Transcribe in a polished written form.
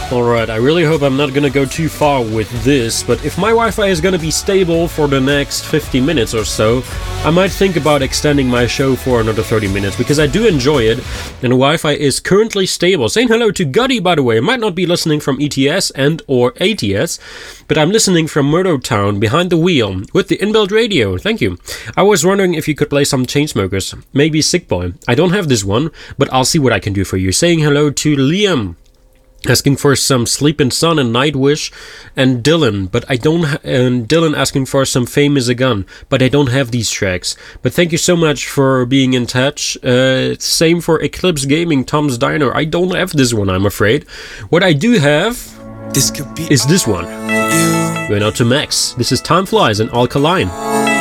Alright, I really hope I'm not gonna go too far with this, but if my Wi-Fi is gonna be stable for the next 50 minutes or so, I might think about extending my show for another 30 minutes, because I do enjoy it, and the Wi-Fi is currently stable. Saying hello to Gutty, by the way. I might not be listening from ETS and or ATS, but I'm listening from Murdo Town, behind the wheel, with the inbuilt radio. Thank you. I was wondering if you could play some Chainsmokers, maybe Sick Boy. I don't have this one, but I'll see what I can do for you. Saying hello to Liam, asking for some Sleeping Sun and Nightwish, and Dylan, but I don't. And Dylan asking for some Fame Is a Gun, but I don't have these tracks. But thank you so much for being in touch. Same for Eclipse Gaming, Tom's Diner. I don't have this one, I'm afraid. What I do have is this one. Going out to Max. This is Time Flies and Alkaline.